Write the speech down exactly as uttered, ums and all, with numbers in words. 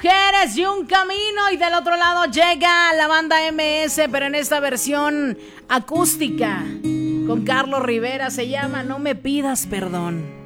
mujeres y un camino. Y del otro lado llega la banda M S, pero en esta versión acústica con Carlos Rivera. Se llama No me pidas perdón.